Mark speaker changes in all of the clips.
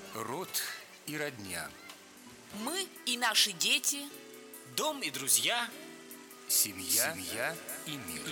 Speaker 1: Род и родня.
Speaker 2: Мы и наши дети.
Speaker 3: Дом и друзья.
Speaker 1: Семья и мир.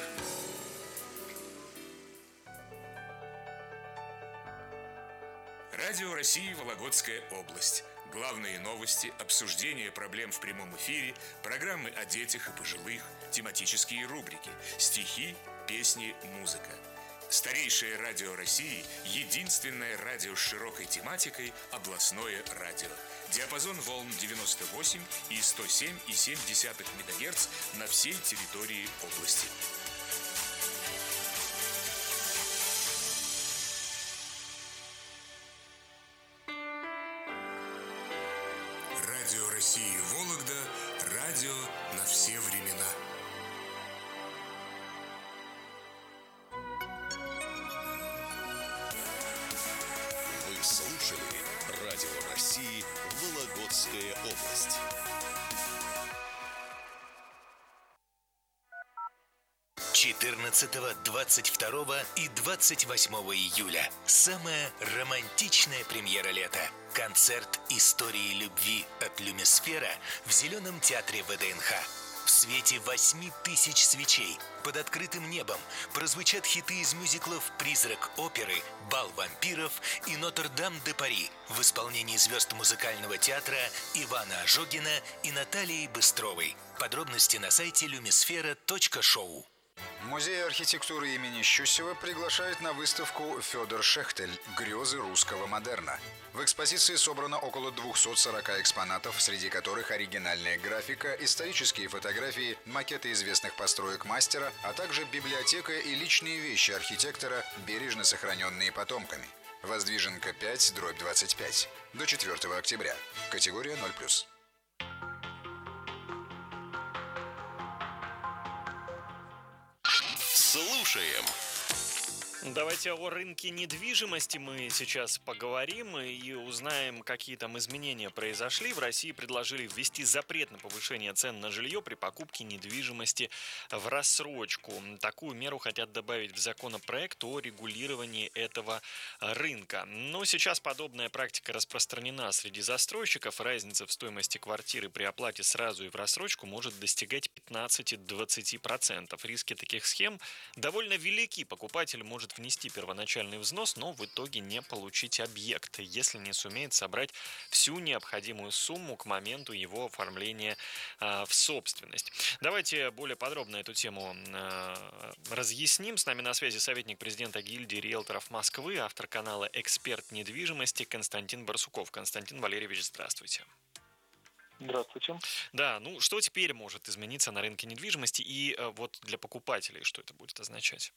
Speaker 4: Радио России Вологодская область. Главные новости, обсуждение проблем в прямом эфире, программы о детях и пожилых, тематические рубрики, стихи, песни, музыка. Старейшее радио России – единственное радио с широкой тематикой – областное радио. Диапазон волн 98 и 107,7 МГц на всей территории области. Радио России Вологда – радио на все времена.
Speaker 5: Вы слушали Радио России Вологодская область.
Speaker 6: Четырнадцатого, 22 и 28 июля. Самая романтичная премьера лета. Концерт истории любви от Люмисфера в Зеленом театре ВДНХ. В свете 8000 свечей под открытым небом прозвучат хиты из мюзиклов «Призрак оперы», «Бал вампиров» и «Нотр-Дам-де-Пари» в исполнении звезд музыкального театра Ивана Ожогина и Натальи Быстровой. Подробности на сайте lumisfera.show.
Speaker 7: Музей архитектуры имени Щусева приглашает на выставку «Федор Шехтель. Грезы русского модерна». В экспозиции собрано около 240 экспонатов, среди которых оригинальная графика, исторические фотографии, макеты известных построек мастера, а также библиотека и личные вещи архитектора, бережно сохраненные потомками. Воздвиженка 5/25. До 4 октября. Категория 0+.
Speaker 5: Слушаем.
Speaker 3: Давайте о рынке недвижимости мы сейчас поговорим и узнаем, какие там изменения произошли. В России предложили ввести запрет на повышение цен на жилье при покупке недвижимости в рассрочку. Такую меру хотят добавить в законопроект о регулировании этого рынка. Но сейчас подобная практика распространена среди застройщиков. Разница в стоимости квартиры при оплате сразу и в рассрочку может достигать 15-20%. Риски таких схем довольно велики. Покупатель может внести первоначальный взнос, но в итоге не получить объект, если не сумеет собрать всю необходимую сумму к моменту его оформления в собственность. Давайте более подробно эту тему разъясним. С нами на связи советник президента гильдии риэлторов Москвы, автор канала «Эксперт недвижимости» Константин Барсуков. Константин Валерьевич, здравствуйте.
Speaker 8: Здравствуйте.
Speaker 3: Да, что теперь может измениться на рынке недвижимости и вот для покупателей, что это будет означать?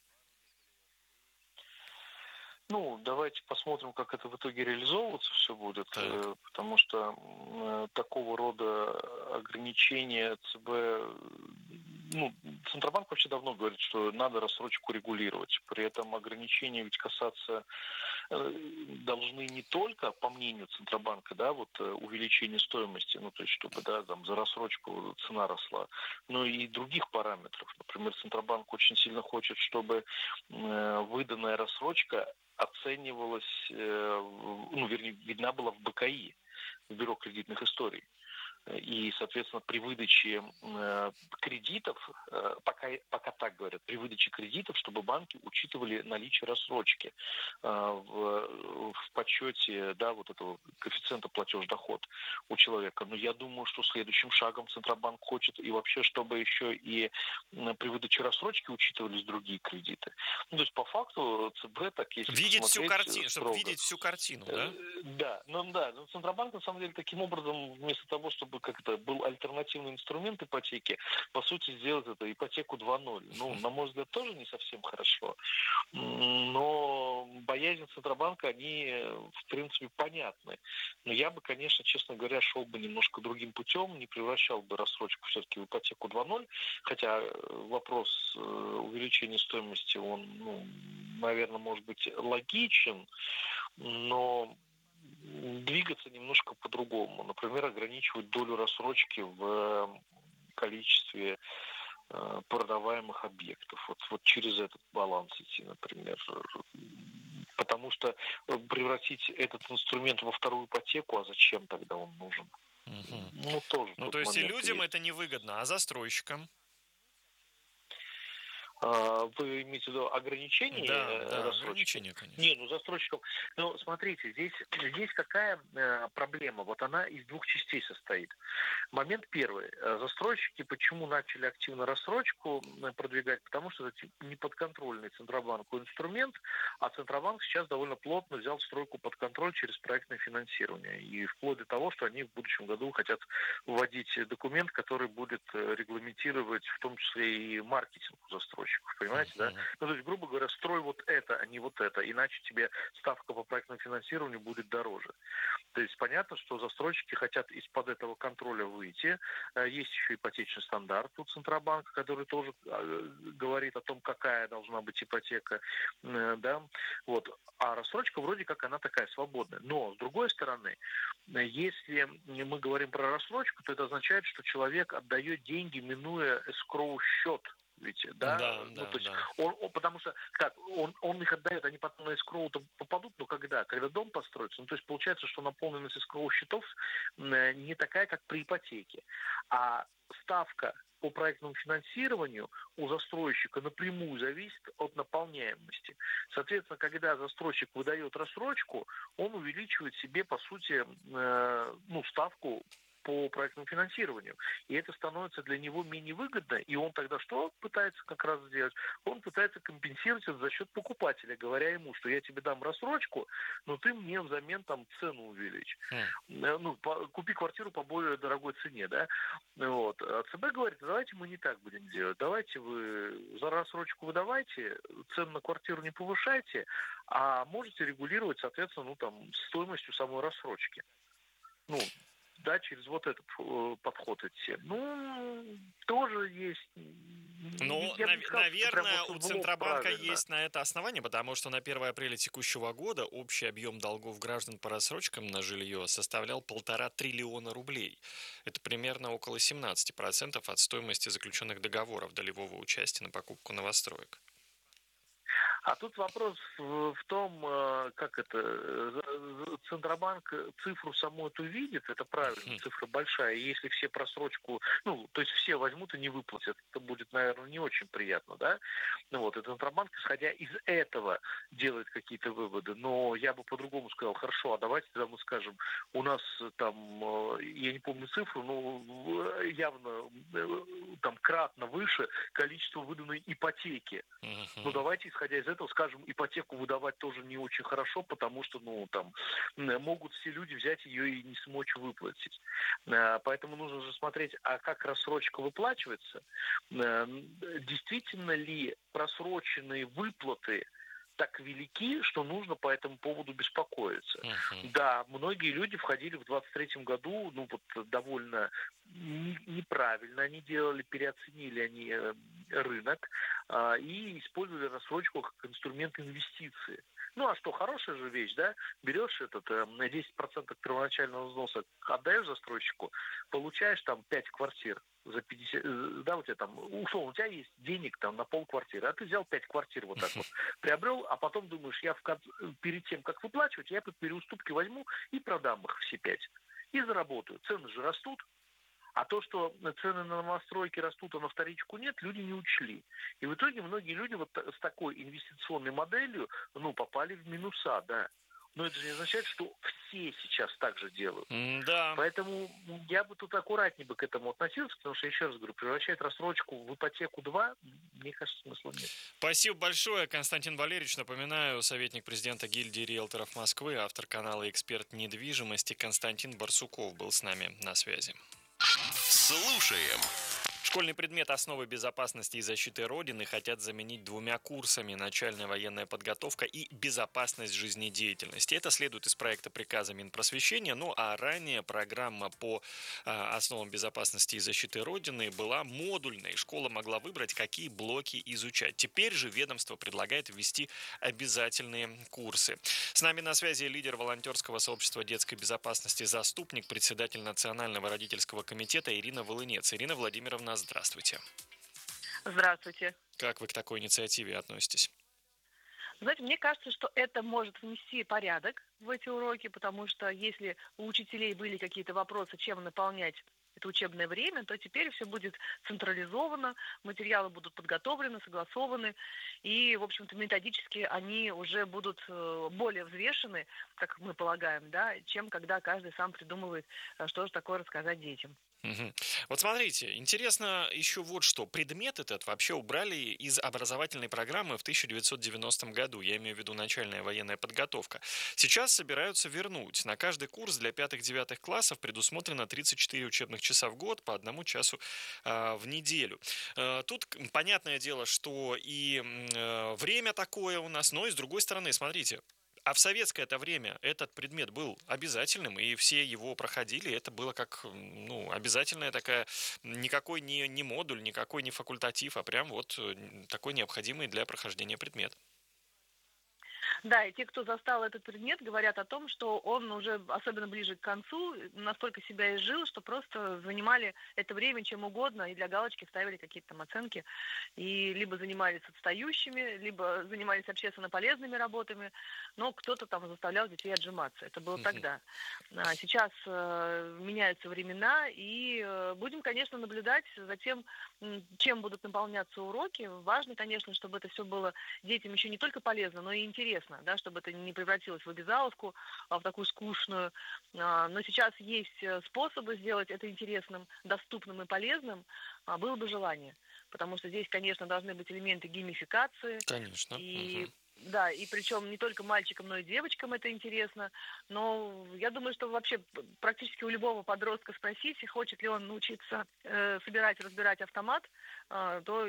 Speaker 8: Давайте посмотрим, как это в итоге реализовываться все будет, потому что такого рода ограничения ЦБ, Центробанк вообще давно говорит, что надо рассрочку регулировать. При этом ограничения ведь касаться должны не только, по мнению Центробанка, увеличение стоимости, то есть чтобы, за рассрочку цена росла, но и других параметров. Например, Центробанк очень сильно хочет, чтобы выданная рассрочка оценивалась, видна была в БКИ, в Бюро кредитных историй. И, соответственно, при выдаче кредитов, пока так говорят, при выдаче кредитов, чтобы банки учитывали наличие рассрочки в подсчете, этого коэффициента платеж-доход у человека. Но я думаю, что следующим шагом Центробанк хочет и вообще, чтобы еще и при выдаче рассрочки учитывались другие кредиты. То есть, по факту, ЦБ, так если
Speaker 3: видеть всю картину, чтобы видеть всю картину, да?
Speaker 8: Но Центробанк, на самом деле, таким образом, вместо того, чтобы был альтернативный инструмент ипотеки, по сути, сделать это ипотеку 2.0. На мой взгляд, тоже не совсем хорошо. Но боязнь Центробанка, они, в принципе, понятны. Но я бы, конечно, честно говоря, шел бы немножко другим путем, не превращал бы рассрочку все-таки в ипотеку 2.0, хотя вопрос увеличения стоимости, он, наверное, может быть логичен, но двигаться немножко по-другому. Например, ограничивать долю рассрочки в количестве продаваемых объектов. Вот через этот баланс идти, например. Потому что превратить этот инструмент во вторую ипотеку, а зачем тогда он нужен? Ну, тоже.
Speaker 3: Ну, то есть и людям это невыгодно, а застройщикам?
Speaker 8: Вы имеете в виду ограничения?
Speaker 3: Да, ограничения, конечно.
Speaker 8: Не, ну застройщикам. Ну, смотрите, здесь какая проблема? Вот она из двух частей состоит. Момент первый. Застройщики почему начали активно рассрочку продвигать? Потому что это неподконтрольный Центробанку инструмент, а Центробанк сейчас довольно плотно взял стройку под контроль через проектное финансирование. И вплоть до того, что они в будущем году хотят вводить документ, который будет регламентировать в том числе и маркетинг у застройщиков. Понимаете, да? Ну, то есть, грубо говоря, строй вот это, а не вот это, иначе тебе ставка по проектному финансированию будет дороже. То есть понятно, что застройщики хотят из-под этого контроля выйти. Есть еще ипотечный стандарт у Центробанка, который тоже говорит о том, какая должна быть ипотека, да, вот. А рассрочка вроде как она такая свободная. Но, с другой стороны, если мы говорим про рассрочку, то это означает, что человек отдает деньги, минуя эскроу-счет. Ведь, да?
Speaker 3: Да,
Speaker 8: то есть он, потому что как он их отдает, они потом на эскроу-то попадут, но когда дом построится, ну то есть получается, что наполненность эскроу счетов не такая, как при ипотеке, а ставка по проектному финансированию у застройщика напрямую зависит от наполняемости. Соответственно, когда застройщик выдает рассрочку, он увеличивает себе, по сути, ставку по проектному финансированию. И это становится для него менее выгодно. И он тогда что пытается как раз сделать? Он пытается компенсировать это за счет покупателя, говоря ему, что я тебе дам рассрочку, но ты мне взамен там цену увеличь. Купи квартиру по более дорогой цене, да? Вот. А ЦБ говорит, давайте мы не так будем делать. Давайте вы за рассрочку выдавайте, цену на квартиру не повышайте, а можете регулировать, соответственно, стоимостью самой рассрочки. Да, через вот этот подход идти. Тоже есть...
Speaker 3: Наверное, у Центробанка есть на это основание, потому что на 1 апреля текущего года общий объем долгов граждан по рассрочкам на жилье составлял 1,5 триллиона рублей. Это примерно около 17% от стоимости заключенных договоров долевого участия на покупку новостроек.
Speaker 8: А тут вопрос в том, как это, Центробанк цифру саму эту видит, это правильно, цифра большая, и если все просрочку, то есть все возьмут и не выплатят, это будет, наверное, не очень приятно, да, и Центробанк, исходя из этого, делает какие-то выводы, но я бы по-другому сказал, хорошо, а давайте тогда мы скажем, у нас там, я не помню цифру, но явно там кратно выше количество выданной ипотеки, давайте, исходя из этого, скажем, ипотеку выдавать тоже не очень хорошо, потому что, могут все люди взять ее и не смочь выплатить. Поэтому нужно же смотреть, а как рассрочка выплачивается, действительно ли просроченные выплаты так велики, что нужно по этому поводу беспокоиться. Да, многие люди входили в 23-м году, довольно неправильно они делали, переоценили они рынок и использовали рассрочку как инструмент инвестиции. А что, хорошая же вещь, да? Берешь 10% первоначального взноса, отдаешь застройщику, получаешь там 5 квартир за 50, да, у тебя там, условно, у тебя есть денег там на полквартиры, а ты взял 5 квартир вот так вот, приобрел, а потом думаешь, перед тем, как выплачивать, я под переуступки возьму и продам их все 5. И заработаю. Цены же растут. А то, что цены на новостройки растут, а на вторичку нет, люди не учли. И в итоге многие люди вот с такой инвестиционной моделью, попали в минуса, да. Но это же не означает, что все сейчас так же делают.
Speaker 3: Да.
Speaker 8: Поэтому я бы тут аккуратнее к этому относился, потому что, еще раз говорю, превращать рассрочку в ипотеку 2, мне кажется, смысла нет.
Speaker 3: Спасибо большое, Константин Валерьевич. Напоминаю, советник президента гильдии риэлторов Москвы, автор канала «Эксперт недвижимости» Константин Барсуков был с нами на связи.
Speaker 5: Слушаем.
Speaker 3: Школьный предмет «Основы безопасности и защиты Родины» хотят заменить 2 курсами: начальная военная подготовка и безопасность жизнедеятельности. Это следует из проекта приказа Минпросвещения, а ранее программа по основам безопасности и защиты Родины была модульной. Школа могла выбрать, какие блоки изучать. Теперь же ведомство предлагает ввести обязательные курсы. С нами на связи лидер волонтерского сообщества детской безопасности «Заступник», председатель Национального родительского комитета Ирина Волынец. Ирина Владимировна, здравствуйте.
Speaker 9: Здравствуйте.
Speaker 3: Как вы к такой инициативе относитесь?
Speaker 9: Знаете, мне кажется, что это может внести порядок в эти уроки, потому что если у учителей были какие-то вопросы, чем наполнять это учебное время, то теперь все будет централизовано, материалы будут подготовлены, согласованы, и, в общем-то, методически они уже будут более взвешены, как мы полагаем, да, чем когда каждый сам придумывает, что же такое рассказать детям.
Speaker 3: Мгм. Вот смотрите, интересно еще вот что. Предмет этот вообще убрали из образовательной программы в 1990 году. Я имею в виду начальная военная подготовка. Сейчас собираются вернуть. На каждый курс для 5-9 классов предусмотрено 34 учебных часа в год по 1 часу в неделю. Тут понятное дело, что и время такое у нас, но и с другой стороны, смотрите, а в советское это время этот предмет был обязательным, и все его проходили. Это было как, обязательная такая, никакой не модуль, никакой не факультатив, а прям вот такой необходимый для прохождения предмет.
Speaker 9: Да, и те, кто застал этот предмет, говорят о том, что он уже, особенно ближе к концу, настолько себя изжил, что просто занимали это время чем угодно и для галочки ставили какие-то там оценки. И либо занимались отстающими, либо занимались общественно полезными работами, но кто-то там заставлял детей отжиматься. Это было тогда. А сейчас меняются времена, и будем, конечно, наблюдать за тем, чем будут наполняться уроки. Важно, конечно, чтобы это все было детям еще не только полезно, но и интересно, да, чтобы это не превратилось в обязаловку, в такую скучную. Но сейчас есть способы сделать это интересным, доступным и полезным, было бы желание. Потому что здесь, конечно, должны быть элементы геймификации.
Speaker 3: Конечно.
Speaker 9: И да, и причем не только мальчикам, но и девочкам это интересно. Но я думаю, что вообще практически у любого подростка спросите, хочет ли он научиться собирать и разбирать автомат, то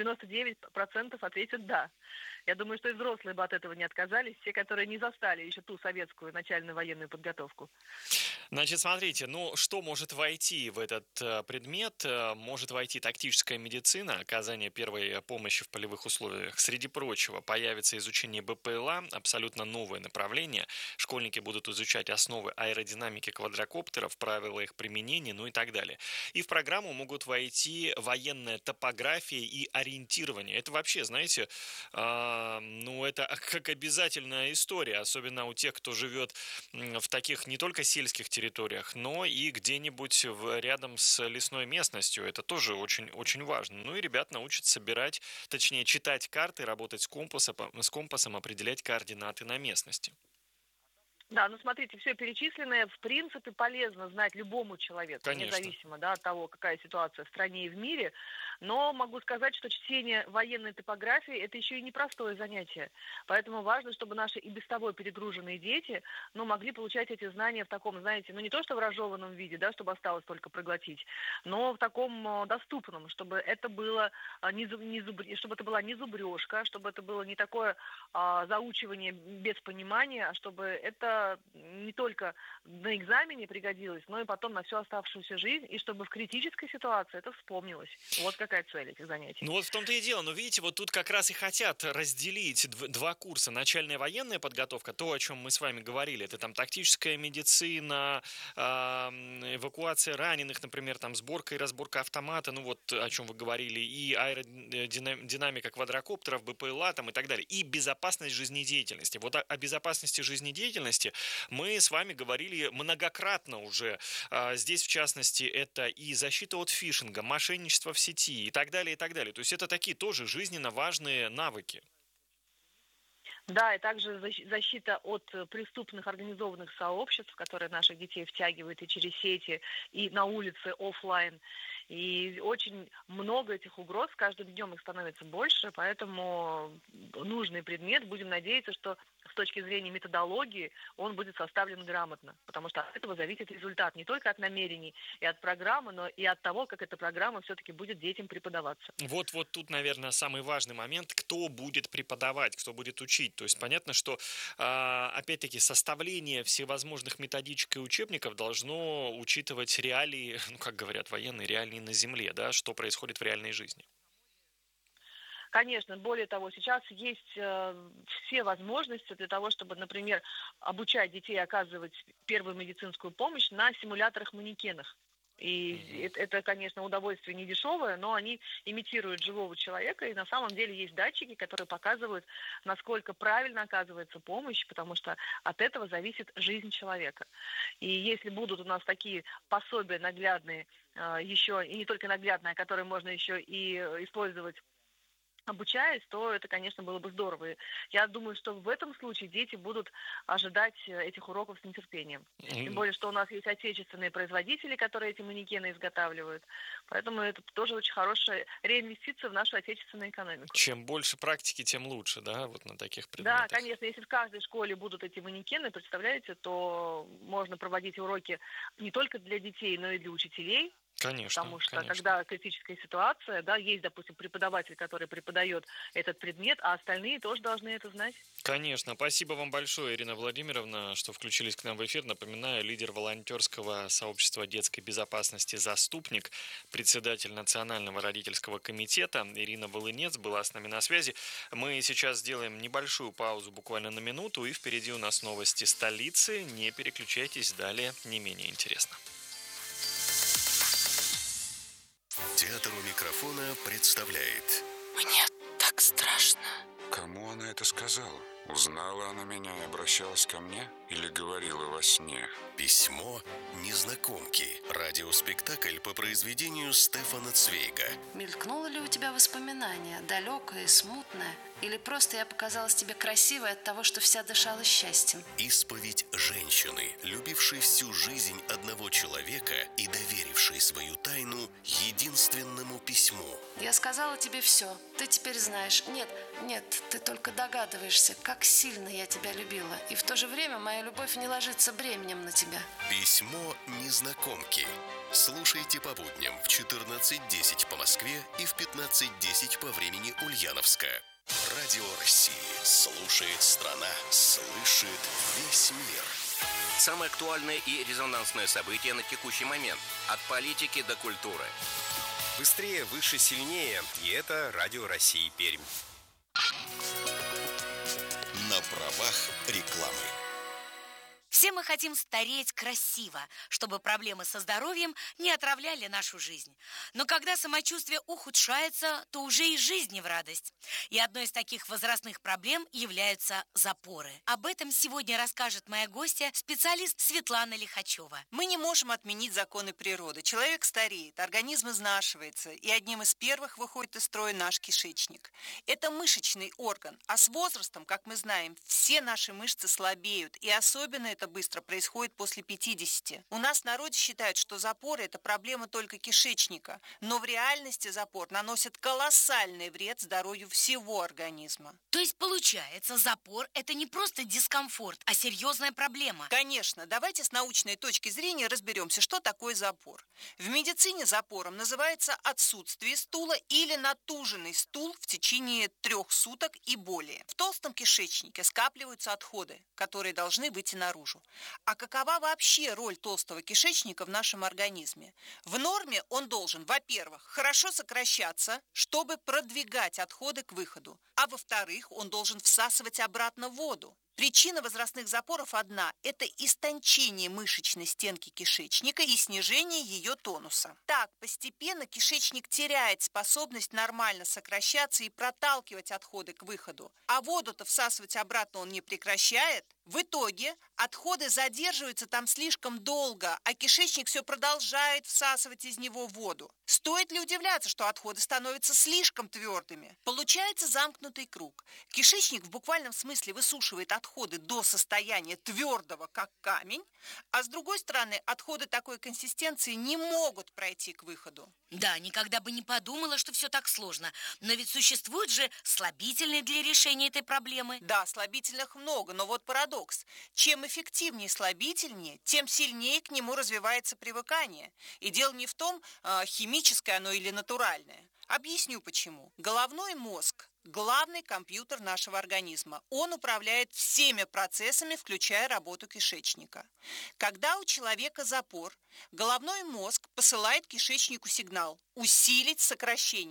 Speaker 9: 99% ответят «да». Я думаю, что и взрослые бы от этого не отказались, те, которые не застали еще ту советскую начальную военную подготовку.
Speaker 3: Значит, смотрите, что может войти в этот предмет? Может войти тактическая медицина, оказание первой помощи в полевых условиях. Среди прочего, появится изучение БПЛА, абсолютно новое направление. Школьники будут изучать основы аэродинамики квадрокоптеров, правила их применения, и так далее. И в программу могут войти военная топография и ориентирование. Это вообще, знаете, это как обязательная история, особенно у тех, кто живет в таких не только сельских территориях, но и где-нибудь рядом с лесной местностью. Это тоже очень, очень важно. И ребят научат собирать, точнее, читать карты, работать с компасом, определять координаты на местности.
Speaker 9: Да, смотрите, все перечисленное, в принципе, полезно знать любому человеку,
Speaker 3: Конечно.
Speaker 9: независимо от того, какая ситуация в стране и в мире. Но могу сказать, что чтение военной топографии – это еще и непростое занятие. Поэтому важно, чтобы наши и без того перегруженные дети, могли получать эти знания в таком, знаете, не то что в разжеванном виде, да, чтобы осталось только проглотить, но в таком доступном, чтобы это было чтобы это была не зубрежка, чтобы это было не такое заучивание без понимания, а чтобы это не только на экзамене пригодилось, но и потом на всю оставшуюся жизнь, и чтобы в критической ситуации это вспомнилось. Вот какая цель этих занятий.
Speaker 3: Вот в том-то и дело. Но видите, вот тут как раз и хотят разделить два курса. Начальная военная подготовка, то, о чем мы с вами говорили, это там тактическая медицина, эвакуация раненых, например, там сборка и разборка автомата, о чем вы говорили, и аэродинамика квадрокоптеров, БПЛА там и так далее, и безопасность жизнедеятельности. Вот о безопасности жизнедеятельности мы с вами говорили многократно уже. Здесь, в частности, это и защита от фишинга, мошенничество в сети и так далее, и так далее. То есть это такие тоже жизненно важные навыки.
Speaker 9: Да, и также защита от преступных организованных сообществ, которые наших детей втягивают и через сети, и на улице офлайн. И очень много этих угроз, с каждым днем их становится больше, поэтому нужный предмет, будем надеяться, что с точки зрения методологии он будет составлен грамотно, потому что от этого зависит результат не только от намерений и от программы, но и от того, как эта программа все-таки будет детям преподаваться.
Speaker 3: Вот тут, наверное, самый важный момент, кто будет преподавать, кто будет учить. То есть понятно, что, опять-таки, составление всевозможных методичек и учебников должно учитывать реалии, как говорят военные, реалии на земле, да, что происходит в реальной жизни.
Speaker 9: Конечно, более того, сейчас есть все возможности для того, чтобы, например, обучать детей оказывать первую медицинскую помощь на симуляторах-манекенах. И это, конечно, удовольствие не дешевое, но они имитируют живого человека, и на самом деле есть датчики, которые показывают, насколько правильно оказывается помощь, потому что от этого зависит жизнь человека. И если будут у нас такие пособия наглядные, еще и не только наглядные, которые можно еще и использовать, обучаясь, то это, конечно, было бы здорово. И я думаю, что в этом случае дети будут ожидать этих уроков с нетерпением. Тем более, что у нас есть отечественные производители, которые эти манекены изготавливают. Поэтому это тоже очень хорошая реинвестиция в нашу отечественную экономику.
Speaker 3: Чем больше практики, тем лучше, да, вот на таких предметах?
Speaker 9: Да, конечно, если в каждой школе будут эти манекены, представляете, то можно проводить уроки не только для детей, но и для учителей.
Speaker 3: Конечно,
Speaker 9: потому что
Speaker 3: конечно.
Speaker 9: когда критическая ситуация, да, есть, допустим, преподаватель, который преподает этот предмет, а остальные тоже должны это знать.
Speaker 3: Конечно. Спасибо вам большое, Ирина Владимировна, что включились к нам в эфир. Напоминаю, лидер волонтерского сообщества детской безопасности «Заступник», председатель Национального родительского комитета Ирина Волынец была с нами на связи. Мы сейчас сделаем небольшую паузу, буквально на минуту, и впереди у нас новости столицы. Не переключайтесь, далее не менее интересно.
Speaker 5: Театр у микрофона представляет.
Speaker 2: Мне так страшно.
Speaker 10: Кому она это сказала? Узнала она меня и обращалась ко мне? Или говорила во сне?
Speaker 5: Письмо незнакомки. Радиоспектакль по произведению Стефана Цвейга.
Speaker 11: Мелькнуло ли у тебя воспоминание, далекое и смутное? Или просто я показалась тебе красивой от того, что вся дышала счастьем?
Speaker 5: Исповедь женщины, любившей всю жизнь одного человека и доверившей свою тайну единственному письму.
Speaker 11: Я сказала тебе все. Ты теперь знаешь. Нет, ты только догадываешься, как сильно я тебя любила. И в то же время моя любовь не ложится бременем на тебя.
Speaker 5: Письмо незнакомки. Слушайте по будням в 14:10 по Москве и в 15:10 по времени Ульяновска. Радио России. Слушает страна. Слышит весь мир.
Speaker 12: Самое актуальное и резонансное событие на текущий момент. От политики до культуры.
Speaker 13: Быстрее, выше, сильнее. И это Радио России Пермь.
Speaker 5: На правах рекламы.
Speaker 14: Все мы хотим стареть красиво, чтобы проблемы со здоровьем не отравляли нашу жизнь. Но когда самочувствие ухудшается, то уже и жизнь не в радость. И одной из таких возрастных проблем являются запоры. Об этом сегодня расскажет моя гостья, специалист Светлана Лихачева.
Speaker 15: Мы не можем отменить законы природы. Человек стареет, организм изнашивается, и одним из первых выходит из строя наш кишечник. Это мышечный орган, а с возрастом, как мы знаем, все наши мышцы слабеют, и особенно это быстро происходит после 50. У нас в народе считают, что запоры – это проблема только кишечника, но в реальности запор наносит колоссальный вред здоровью всего организма.
Speaker 14: То есть, получается, запор – это не просто дискомфорт, а серьезная проблема.
Speaker 15: Конечно. Давайте с научной точки зрения разберемся, что такое запор. В медицине запором называется отсутствие стула или натуженный стул в течение 3 суток и более. В толстом кишечнике скапливаются отходы, которые должны выйти наружу. А какова вообще роль толстого кишечника в нашем организме? В норме он должен, во-первых, хорошо сокращаться, чтобы продвигать отходы к выходу, а во-вторых, он должен всасывать обратно воду. Причина возрастных запоров одна – это истончение мышечной стенки кишечника и снижение ее тонуса. Так, постепенно кишечник теряет способность нормально сокращаться и проталкивать отходы к выходу. А воду-то всасывать обратно он не прекращает. В итоге отходы задерживаются там слишком долго, а кишечник все продолжает всасывать из него воду. Стоит ли удивляться, что отходы становятся слишком твердыми? Получается замкнутый круг. Кишечник в буквальном смысле высушивает отходы до состояния твердого, как камень, а с другой стороны, отходы такой консистенции не могут пройти к выходу.
Speaker 14: Да, никогда бы не подумала, что все так сложно. Но ведь существуют же слабительные для решения этой проблемы.
Speaker 15: Да, слабительных много, но вот парадокс. Чем эффективнее слабительнее, тем сильнее к нему развивается привыкание. И дело не в том, химическое оно или натуральное. Объясню почему. Головной мозг – главный компьютер нашего организма. Он управляет всеми процессами, включая работу кишечника. Когда у человека запор, головной мозг посылает кишечнику сигнал – усилить сокращение.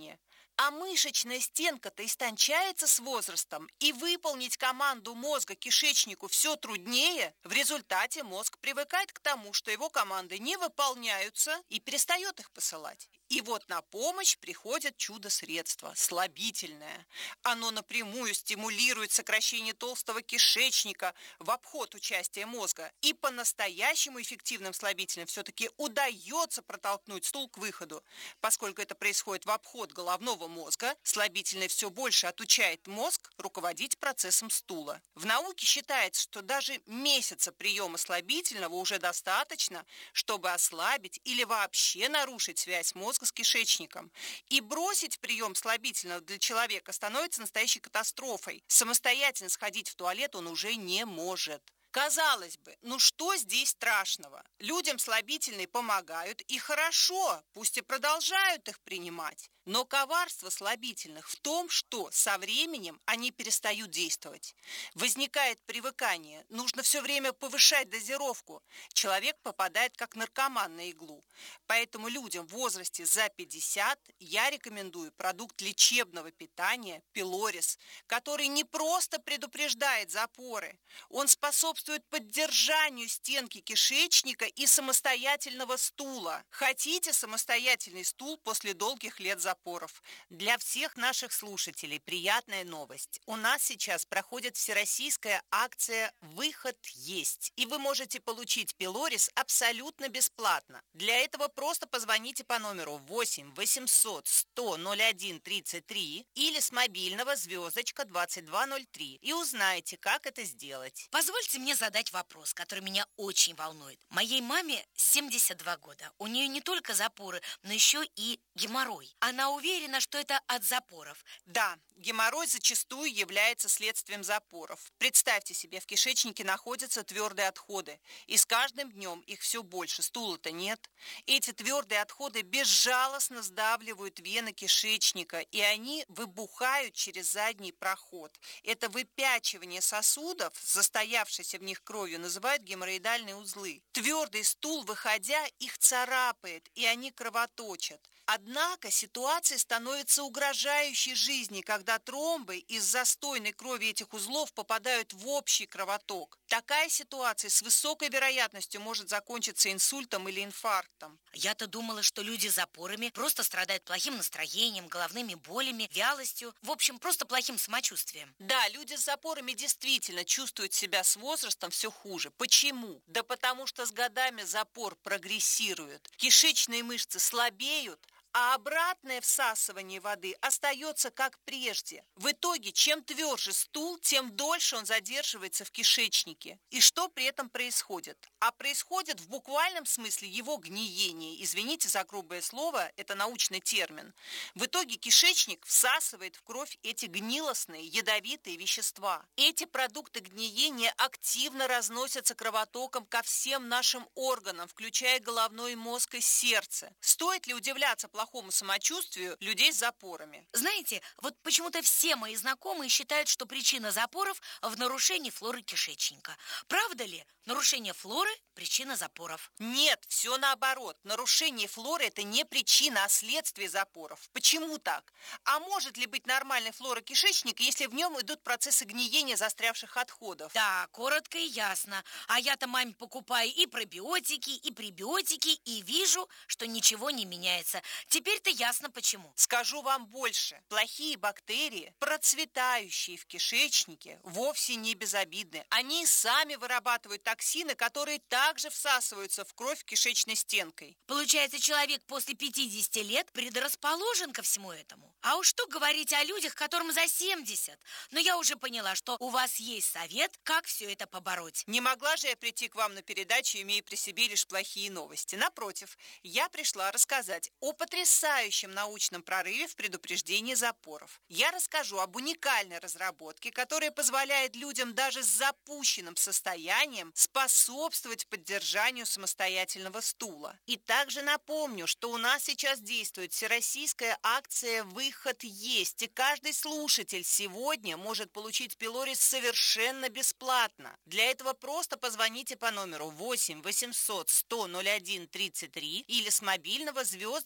Speaker 15: А мышечная стенка-то истончается с возрастом, и выполнить команду мозга кишечнику все труднее. В результате мозг привыкает к тому, что его команды не выполняются, и перестает их посылать. И вот на помощь приходит чудо-средство – слабительное. Оно напрямую стимулирует сокращение толстого кишечника в обход участия мозга. И по-настоящему эффективным слабительным все-таки удается протолкнуть стул к выходу. Поскольку это происходит в обход головного мозга, слабительное все больше отучает мозг руководить процессом стула. В науке считается, что даже месяца приема слабительного уже достаточно, чтобы ослабить или вообще нарушить связь мозга с кишечником. И бросить прием слабительного для человека становится настоящей катастрофой. Самостоятельно сходить в туалет он уже не может. Казалось бы, ну что здесь страшного? Людям слабительные помогают, и хорошо, пусть и продолжают их принимать. Но коварство слабительных в том, что со временем они перестают действовать. Возникает привыкание, нужно все время повышать дозировку. Человек попадает как наркоман на иглу. Поэтому людям в возрасте за 50 я рекомендую продукт лечебного питания Пилорис, который не просто предупреждает запоры, он способствует поддержанию стенки кишечника и самостоятельного стула. Хотите самостоятельный стул после долгих лет запоров? Для всех наших слушателей приятная новость. У нас сейчас проходит всероссийская акция «Выход есть», и вы можете получить Пилорис абсолютно бесплатно. Для этого просто позвоните по номеру 8 800 100 01 33 или с мобильного звездочка 2203 и узнайте, как это сделать.
Speaker 14: Позвольте мне задать вопрос, который меня очень волнует. Моей маме 72 года. У нее не только запоры, но еще и геморрой. Она уверена, что это от запоров.
Speaker 15: Да, геморрой зачастую является следствием запоров. Представьте себе, в кишечнике находятся твердые отходы, и с каждым днем их все больше, стула-то нет. Эти твердые отходы безжалостно сдавливают вены кишечника, и они выбухают через задний проход. Это выпячивание сосудов, застоявшейся в них кровью, называют геморроидальные узлы. Твердый стул, выходя, их царапает, и они кровоточат. Однако ситуация становится угрожающей жизни, когда тромбы из застойной крови этих узлов попадают в общий кровоток. Такая ситуация с высокой вероятностью может закончиться инсультом или инфарктом.
Speaker 14: Я-то думала, что люди с запорами просто страдают плохим настроением, головными болями, вялостью, в общем, просто плохим самочувствием.
Speaker 15: Да, люди с запорами действительно чувствуют себя с возрастом все хуже. Почему? Да потому что с годами запор прогрессирует. Кишечные мышцы слабеют, а обратное всасывание воды остается как прежде. В итоге, чем тверже стул, тем дольше он задерживается в кишечнике. И что при этом происходит? А происходит в буквальном смысле его гниение. Извините за грубое слово, это научный термин. В итоге кишечник всасывает в кровь эти гнилостные, ядовитые вещества. Эти продукты гниения активно разносятся кровотоком ко всем нашим органам, включая головной мозг и сердце. Стоит ли удивляться плохому самочувствию людей с запорами?
Speaker 14: Знаете, вот почему-то все мои знакомые считают, что причина запоров в нарушении флоры кишечника. Правда ли? Нарушение флоры – причина запоров.
Speaker 15: Нет, все наоборот. Нарушение флоры – это не причина, а следствие запоров. Почему так? А может ли быть нормальной флора кишечника, если в нем идут процессы гниения застрявших отходов?
Speaker 14: Да, коротко и ясно. А я-то маме покупаю и пробиотики, и пребиотики, и вижу, что ничего не меняется. Теперь-то ясно почему.
Speaker 15: Скажу вам больше. Плохие бактерии, процветающие в кишечнике, вовсе не безобидны. Они сами вырабатывают токсины, которые также всасываются в кровь кишечной стенкой.
Speaker 14: Получается, человек после 50 лет предрасположен ко всему этому. А уж что говорить о людях, которым за 70. Но я уже поняла, что у вас есть совет, как все это побороть.
Speaker 15: Не могла же я прийти к вам на передачу, имея при себе лишь плохие новости. Напротив, я пришла рассказать о потрясающем научном прорыве в предупреждении запоров. Я расскажу об уникальной разработке, которая позволяет людям даже с запущенным состоянием способствовать поддержанию самостоятельного стула. И также напомню, что у нас сейчас действует всероссийская акция «Выход есть», и каждый слушатель сегодня может получить Пилорис совершенно бесплатно. Для этого просто позвоните по номеру 8 800 100 01 33 или с мобильного звездочка 22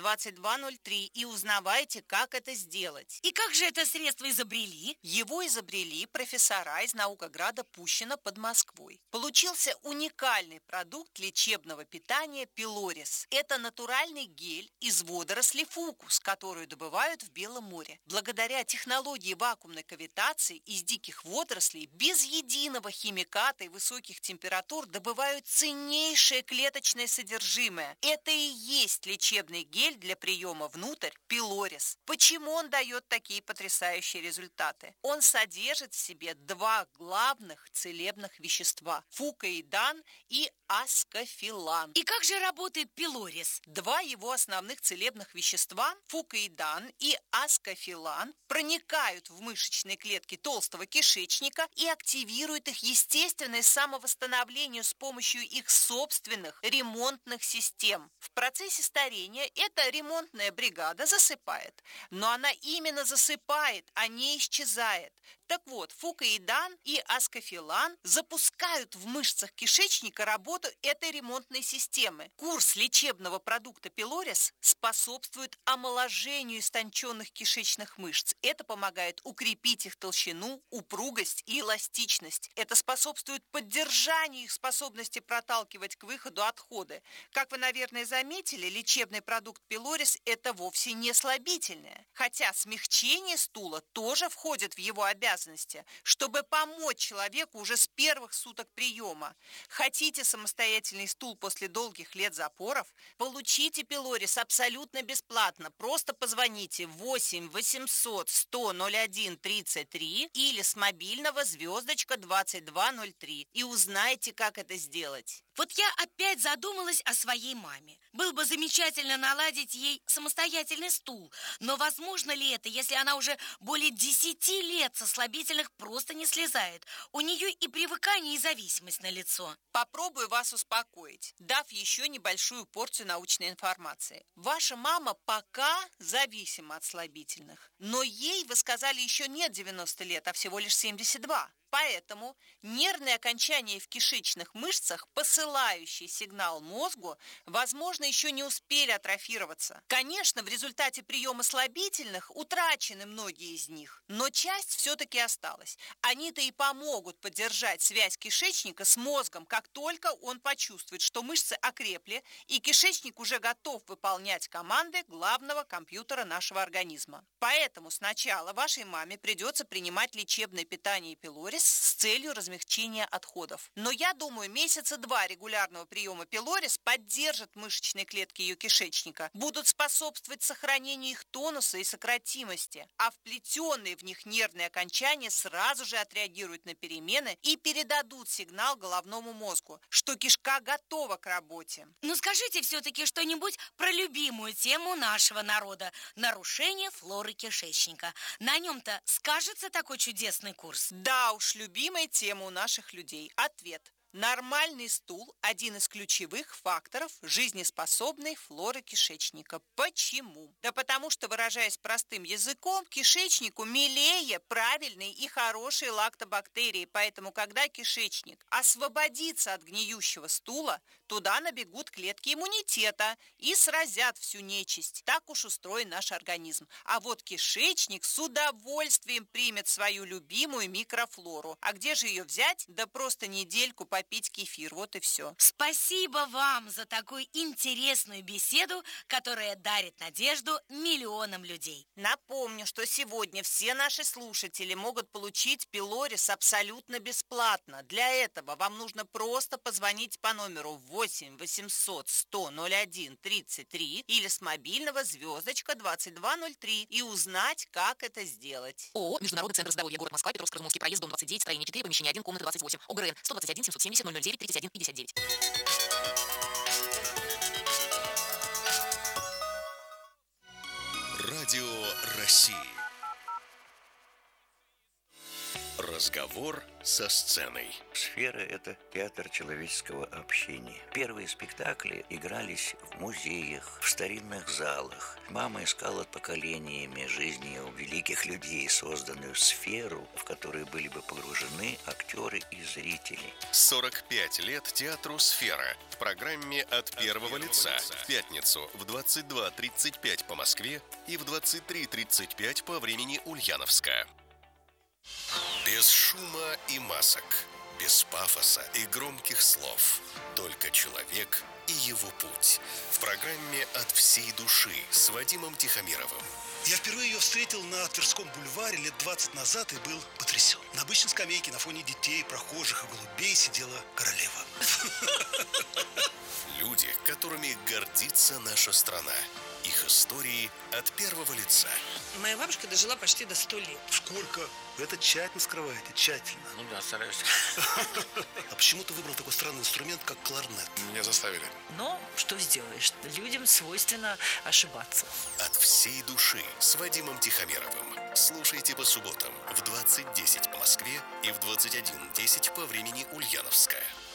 Speaker 15: 2203 и узнавайте, как это сделать.
Speaker 14: И как же это средство изобрели?
Speaker 15: Его изобрели профессора из Наукограда Пущино под Москвой. Получился уникальный продукт лечебного питания пилорис. Это натуральный гель из водорослей фукус, которую добывают в Белом море. Благодаря технологии вакуумной кавитации из диких водорослей без единого химиката и высоких температур добывают ценнейшее клеточное содержимое. Это и есть лечебный гель для приема внутрь пилорис. Почему он дает такие потрясающие результаты? Он содержит в себе два главных целебных вещества – фукоидан и аскофилан.
Speaker 14: И как же работает пилорис?
Speaker 15: Два его основных целебных вещества – фукоидан и аскофилан – проникают в мышечные клетки толстого кишечника и активируют их естественное самовосстановление с помощью их собственных ремонтных систем. В процессе старения эта ремонтная бригада засыпает, но она именно засыпает, а не исчезает. Так вот, фукоидан и аскофилан запускают в мышцах кишечника работу этой ремонтной системы. Курс лечебного продукта пилорис способствует омоложению истонченных кишечных мышц. Это помогает укрепить их толщину, упругость и эластичность. Это способствует поддержанию их способности проталкивать к выходу отходы. Как вы, наверное, заметили, лечебный продукт пилорис – это вовсе не слабительное. Хотя смягчение стула тоже входит в его обязанности, чтобы помочь человеку уже с первых суток приема. Хотите самостоятельный стул после долгих лет запоров? Получите пилорис абсолютно бесплатно. Просто позвоните 8 800 100 01 33 или с мобильного звездочка 2203 и узнайте, как это сделать.
Speaker 14: Вот я опять задумалась о своей маме. Было бы замечательно наладить ей самостоятельный стул. Но возможно ли это, если она уже более 10 лет со слабительных просто не слезает? У нее и привыкание, и зависимость налицо.
Speaker 15: Попробую вас успокоить, дав еще небольшую порцию научной информации. Ваша мама пока зависима от слабительных. Но ей, вы сказали, еще нет 90 лет, а всего лишь 72. Поэтому нервные окончания в кишечных мышцах, посылающие сигнал мозгу, возможно, еще не успели атрофироваться. Конечно, в результате приема слабительных утрачены многие из них, но часть все-таки осталась. Они-то и помогут поддержать связь кишечника с мозгом, как только он почувствует, что мышцы окрепли, и кишечник уже готов выполнять команды главного компьютера нашего организма. Поэтому сначала вашей маме придется принимать лечебное питание пилорис с целью размягчения отходов. Но я думаю, месяца 2 регулярного приема пилорис поддержат мышечные клетки ее кишечника, будут способствовать сохранению их тонуса и сократимости, а вплетенные в них нервные окончания сразу же отреагируют на перемены и передадут сигнал головному мозгу, что кишка готова к работе.
Speaker 14: Ну скажите все-таки что-нибудь про любимую тему нашего народа – нарушение флоры кишечника. На нем-то скажется такой чудесный курс?
Speaker 15: Да уж, любимая тема у наших людей. Ответ. Нормальный стул – один из ключевых факторов жизнеспособной флоры кишечника. Почему? Да потому что, выражаясь простым языком, кишечнику милее правильные и хорошие лактобактерии. Поэтому, когда кишечник освободится от гниющего стула, туда набегут клетки иммунитета и сразят всю нечисть. Так уж устроен наш организм. А вот кишечник с удовольствием примет свою любимую микрофлору. А где же ее взять? Да просто недельку попить кефир, вот и все.
Speaker 14: Спасибо вам за такую интересную беседу, которая дарит надежду миллионам людей.
Speaker 15: Напомню, что сегодня все наши слушатели могут получить пилорис абсолютно бесплатно. Для этого вам нужно просто позвонить по номеру 8 800 100 01 33 или с мобильного звездочка 2203 и узнать, как это сделать.
Speaker 2: ООО «Международный центр здоровья. Город Москва. Петровско-Разумовский проезд, дом 29, строение 4, помещение 1, комната 28. ОГРН 121 770 009 31 59.
Speaker 5: Радио России. Разговор со сценой.
Speaker 16: Сфера – это театр человеческого общения. Первые спектакли игрались в музеях, в старинных залах. Мама искала поколениями жизни у великих людей созданную сферу, в которой были бы погружены актеры и зрители.
Speaker 5: 45 лет театру «Сфера» в программе «От первого лица». В пятницу в 22:35 по Москве и в 23:35 по времени Ульяновска. Без шума и масок, без пафоса и громких слов. Только человек и его путь. В программе «От всей души» с Вадимом Тихомировым.
Speaker 17: Я впервые ее встретил на Тверском бульваре лет 20 назад и был потрясен. На обычной скамейке на фоне детей, прохожих и голубей сидела королева.
Speaker 5: Люди, которыми гордится наша страна. Их истории от первого лица.
Speaker 18: Моя бабушка дожила почти до 100 лет.
Speaker 17: Сколько? Вы это тщательно скрываете, тщательно.
Speaker 16: Ну да, стараюсь.
Speaker 17: А почему ты выбрал такой странный инструмент, как кларнет?
Speaker 10: Меня заставили.
Speaker 18: Но что сделаешь? Людям свойственно ошибаться.
Speaker 5: От всей души с Вадимом Тихомировым. Слушайте по субботам в 20:10 по Москве и в 21:10 по времени Ульяновска.